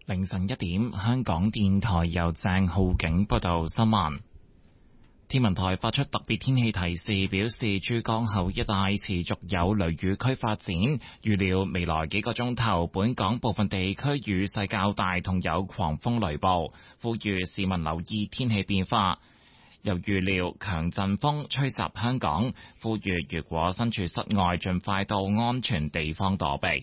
凌晨1點，香港電台由鄭浩景報道新聞。天文台發出特別天氣提示，表示珠江口一帶持續有雷雨區發展，預料未來幾個鐘頭，本港部分地區雨勢較大，同有狂風雷暴，呼籲市民留意天氣變化。又預料強陣風吹襲香港，呼籲如果身處室外，盡快到安全地方躲避。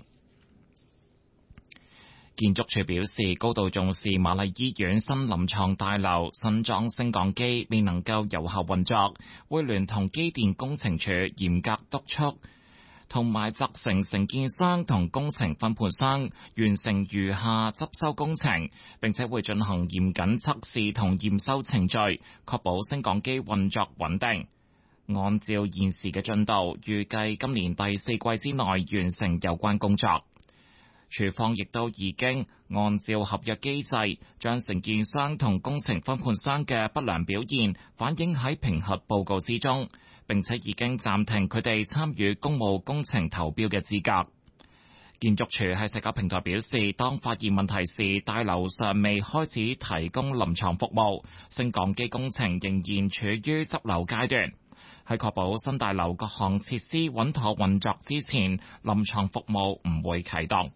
建築署表示，高度重視瑪麗醫院新臨床大樓新裝升降機未能夠有效運作，會聯同機電工程署嚴格督促，同埋責成承建商同工程分判商完成餘下執修工程，並且會進行嚴謹測試同驗收程序，確保升降機運作穩定。按照現時嘅進度，預計今年第4季之內完成有關工作。署方亦都已經按照合約機制，將承建商同工程分判商嘅不良表現反映喺評核報告之中，並且已經暫停佢哋參與公務工程投標嘅資格。建築署喺社交平台表示，當發現問題時，大樓尚未開始提供臨床服務，升降機工程仍然處於執漏階段。喺確保新大樓各項設施穩妥運作之前，臨床服務唔會啟動。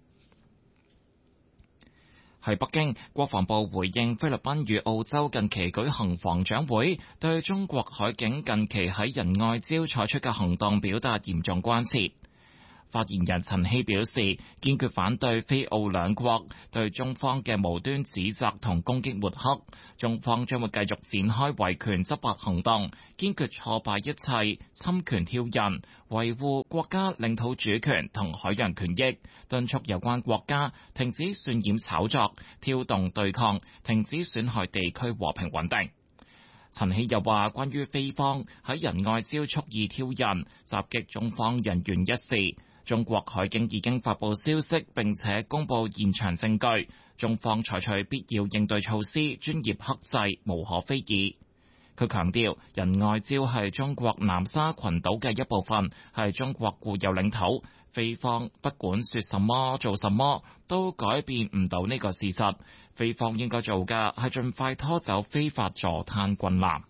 喺北京，國防部回應菲律賓與澳洲近期舉行防長會，對中國海警近期喺仁愛礁採取嘅行動表達嚴重關切。發言人陳希表示，堅決反對菲澳兩國對中方嘅無端指責同攻擊抹黑，中方將會繼續展開維權執法行動，堅決挫敗一切侵權挑釁，維護國家領土主權同海洋權益，敦促有關國家停止渲染炒作、挑動對抗，停止損害地區和平穩定。陳希又話，關於菲方喺仁愛礁蓄意挑釁、襲擊中方人員一事，中國海警已經發布消息，並且公布現場證據，中方採取必要應對措施，專業克制，無可非議。佢強調，仁愛礁係中國南沙群島嘅一部分，係中國固有領土，菲方不管說什麼做什麼，都改變唔到呢個事實。菲方應該做嘅係盡快拖走非法坐灘軍艦。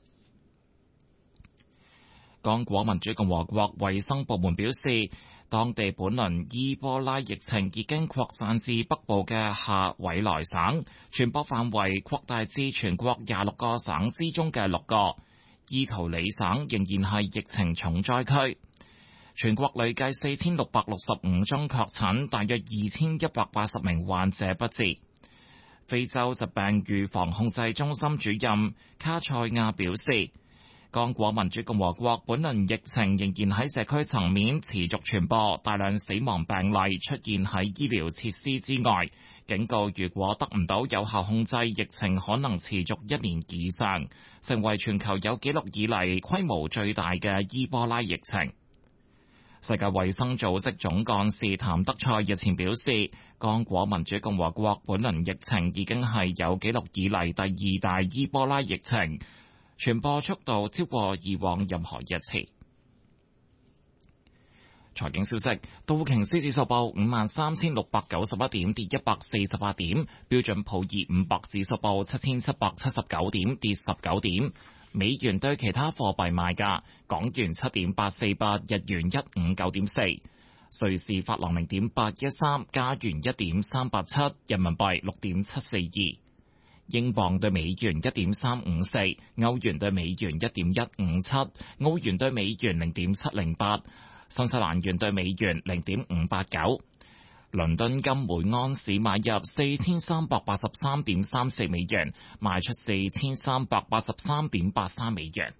剛果民主共和國衛生部門表示，當地本輪伊波拉疫情已經擴散至北部嘅夏委萊省，傳播範圍擴大至全國26個省之中嘅6個。伊圖里省仍然係疫情重災區，全國累計4665宗確診，大約2180名患者不治。非洲疾病預防控制中心主任卡塞亞表示，剛果民主共和國本輪疫情仍然喺社區層面持續傳播，大量死亡病例出現喺醫療設施之外，警告如果得唔到有效控制，疫情可能持續1年以上，成為全球有紀錄以嚟規模最大嘅伊波拉疫情。世界衛生組織總幹事譚德塞日前表示，剛果民主共和國本輪疫情已經係有紀錄以嚟第2大伊波拉疫情，傳播速度超過以往任何一次。財經消息，道瓊斯指數報53,691點，跌148點；標準普爾500指數報7,779點，跌19點。美元對其他貨幣賣價：港元7.848，日元159.4，瑞士法郎0.813，加元1.387，人民幣6.742。英鎊對美元1.354，歐元對美元1.157，澳元對美元0.708，新西蘭元對美元0.589。倫敦金每盎司買入4383.34美元，賣出4383.83美元。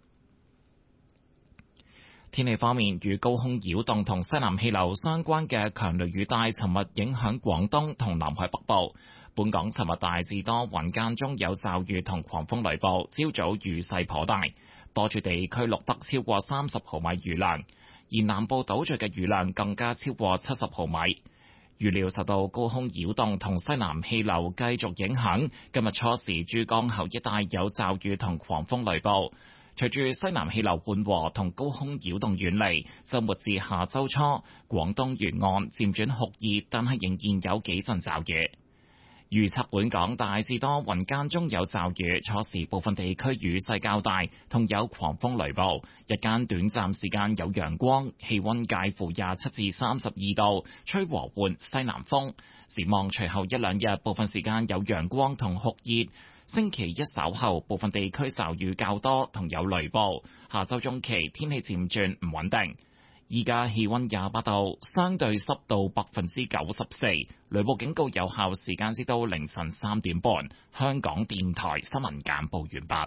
天氣方面，與高空擾動同西南氣流相關嘅強雷雨帶尋日影響廣東同南海北部。本港尋日大致多雲，間中有驟雨同狂風雷暴，朝早雨勢頗大，多處地區錄得超過30毫米雨量，而南部島嶼嘅雨量更加超過70毫米。預料受到高空擾動同西南氣流繼續影響，今日初時珠江口一帶有驟雨同狂風雷暴。隨住西南氣流緩和同高空擾動遠離，週末至下週初，廣東沿岸漸轉酷熱，但係仍然有幾陣驟雨。 預測本港大致多雲間中有驟雨，初時部分地區雨勢較大，同有狂風雷暴。日間短暫時間有陽光，氣溫介乎27至32度，吹和緩西南風。展望隨後一兩日，部分時間有陽光同酷熱。星期一稍後，部分地區驟雨較多，同有雷暴。下周中期天氣漸轉唔穩定。依家氣溫28度，相對濕度94%，雷暴警告有效時間至到凌晨3點半。香港電台新聞簡報完畢。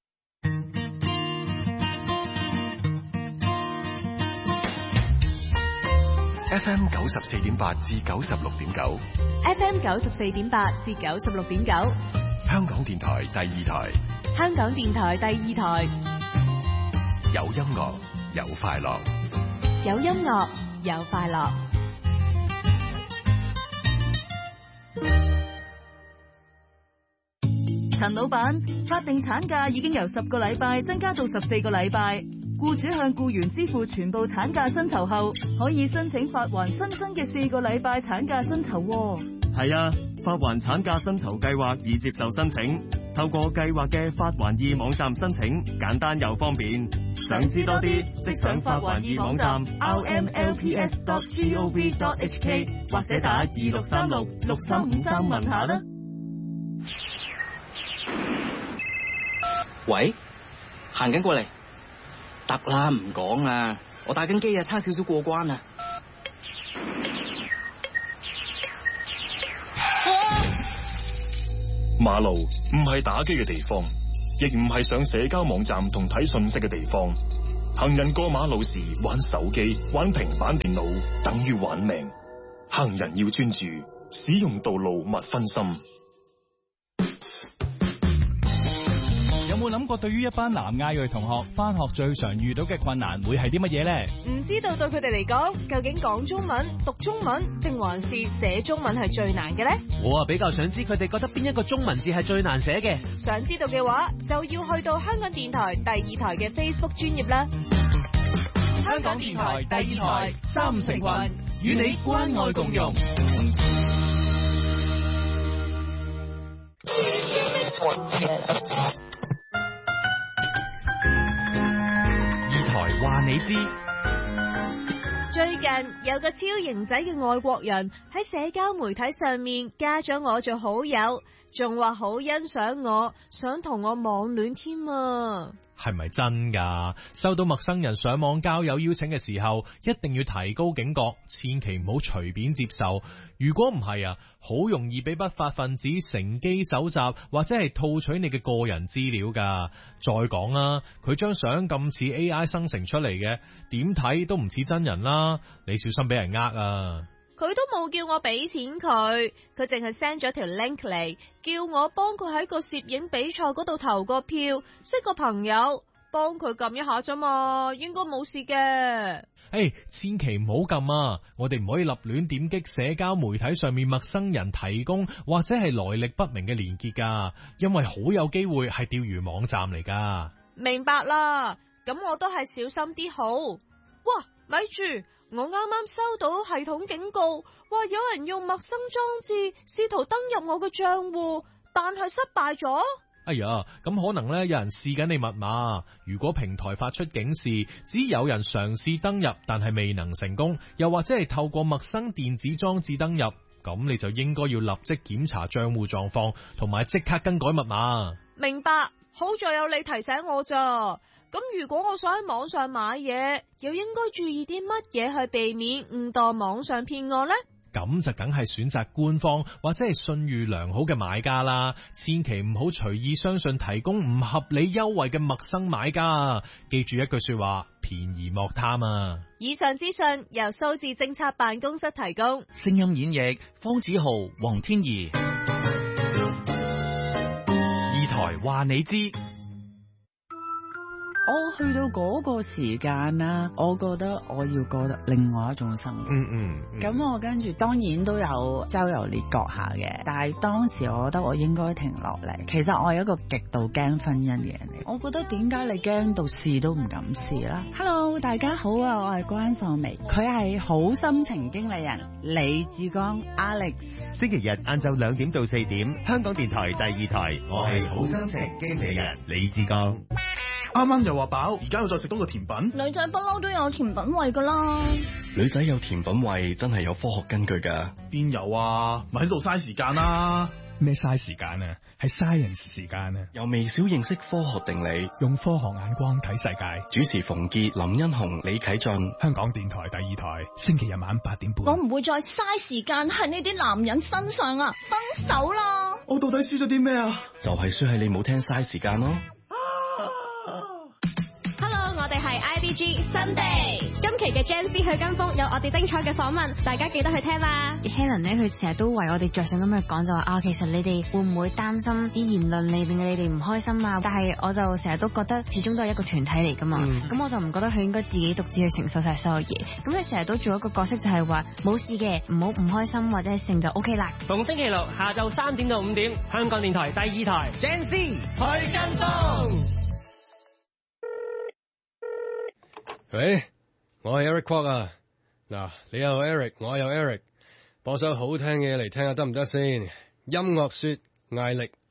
FM 94.8至96.9 ，FM 94.8至96.9， 香港電台第二台， 香港電台第二台， 有音樂，有快樂， 有音樂，有快樂。陳老闆，法定產假已經由10個禮拜增加到14個禮拜。僱主向僱員支付全部產假薪酬後，可以申請發還新增嘅4個禮拜產假薪酬。 係啊，發還產假薪酬計劃已接受申請，透過計劃嘅發還易網站申請，簡單又方便。想知多啲，即上發還易網站 rmlps.gov.hk 或者打26366353問下啦。 喂，行緊過嚟。得啦，唔講啦，我打緊機啊，差少少過關啊！ 馬路唔係打機嘅地方，亦唔係上社交網站同睇信息嘅地方。行人過馬路時玩手機、玩平板電腦，等於玩命。行人要專注，使用道路勿分心。 有冇諗過對於一班南亞裔同學返學最常遇到嘅困難會係啲乜嘢呢？ 唔知道對佢哋嚟講，究竟講中文、讀中文定還是寫中文係最難嘅呢？ 我比較想知佢哋覺得邊一個中文字係最難寫嘅。 想知道嘅話，就要去到香港電台第二台嘅 Facebook 專頁啦。 香港電台第二台三成群，與你關愛共融。話你知， 最近有個超型仔嘅外國人喺社交媒體上面加咗我做好友，仲話好欣賞我，想同我網戀添啊！ 係咪真噶？收到陌生人上網交友邀請嘅時候，一定要提高警覺，千祈唔好隨便接受。如果唔係啊，好容易俾不法分子乘機搜集或者係套取你嘅個人資料噶。再講啦，佢張相咁似 AI 生成出嚟嘅，點睇都唔似真人啦。你小心俾人呃啊！ 佢都冇叫我俾錢佢，佢淨係 send 咗條 link 嚟，叫我幫佢喺個攝影比賽嗰度投個票，識個朋友，幫佢撳一下啫嘛，應該冇事嘅。 千祈唔好撳啊！我哋唔可以立亂點擊社交媒體上面陌生人提供或者係來歷不明嘅連結噶，因為好有機會係釣魚網站嚟噶。 明白啦，咁我都係小心啲好。哇，咪住！我啱啱收到系統警告，話有人用陌生裝置試圖登入我嘅賬戶，但係失敗咗。 哎呀，咁可能有人試緊你密碼。如果平台發出警示，指有人嘗試登入，但係未能成功，又或者係透過陌生電子裝置登入，咁你就應該要立即檢查賬戶狀況，同埋即刻更改密碼。 明白，好在有你提醒我咋。咁如果我想喺網上買嘢，又應該注意啲乜嘢去避免誤墮網上騙案呢？ 咁就梗係選擇官方或者係信譽良好嘅買家啦，千祈唔好隨意相信提供唔合理優惠嘅陌生買家。記住一句說話，便宜莫貪啊！ 以上資訊由數字政策辦公室提供。 聲音演繹方子豪、黃天怡。 二台話你知。 我去到嗰個時間啦，我覺得我要過得另外一種生活。咁我跟住當然都有周遊列國下嘅，但係當時我覺得我應該停落嚟。其實我係一個極度驚婚姻嘅人嚟。我覺得點解你驚到試都唔敢試啦 ？Hello， 大家好啊，我係關秀薇，佢係好心情經理人李志剛 Alex。 星期日晏晝2點到4點，香港電台第2台，我係好心情經理人李志剛。 啱啱又話飽，而家又再食多個甜品。 女仔不嬲都有甜品胃噶啦。 女仔有甜品胃真係有科學根據㗎。 邊有啊？咪喺度嘥時間啦。 咩嘥時間啊？係science時間啊！ 由微小認識科學定理， 用科學眼光睇世界。 主持馮傑、林欣雄、李啟俊。 香港電台第2台，星期日晚8點半。 我唔會再嘥時間喺呢啲男人身上啊！分手啦！ 我到底輸咗啲咩啊？ 就係輸喺你冇聽嘥時間咯。 Hello， 我哋係 IDG Sunday。今期嘅 Gen Z 去跟風有我哋精彩嘅訪問，大家記得去聽啦。 Helen 咧，佢成日都為我哋着想咁去講，就話啊，其實你哋會唔會擔心啲言論令你哋唔開心啊？但係我就成日都覺得，始終都係一個團體嚟噶嘛。咁我就唔覺得佢應該自己獨自去承受晒所有嘢。咁佢成日都做一個角色，就係話冇事嘅，唔好唔開心或者係性就 OK 啦。 逢星期六下晝3點到5點，香港電台第2台 Gen Z 去跟風。 喂，我係 Eric Kwok 啊。嗱，你有 Eric， 我有 Eric， 播首好聽嘅嘢嚟聽下得唔得先？音樂說艾力。